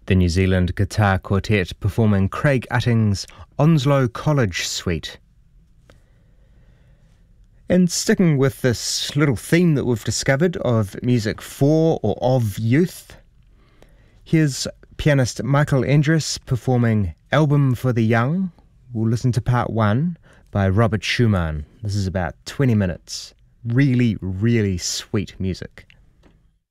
The New Zealand Guitar Quartet performing Craig Utting's Onslow College Suite. And sticking with this little theme that we've discovered of music for or of youth, here's pianist Michael Endres performing Album for the Young. We'll listen to part 1 by Robert Schumann. This is about 20 minutes. Really, really sweet music.